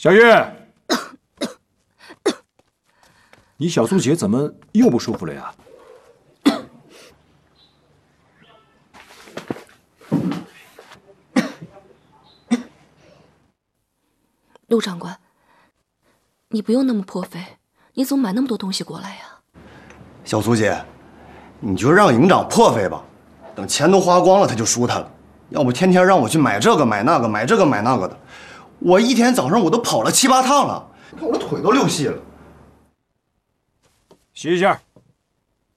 小月，你小苏姐怎么又不舒服了呀？ 陆长官，你不用那么破费，你怎么买那么多东西过来呀？ 小苏姐，你就让营长破费吧，等钱都花光了他就舒坦了。要不天天让我去买这个买那个，买这个买那个的，我一天早上我都跑了7、8趟了，看我的腿都溜细了。 洗一下。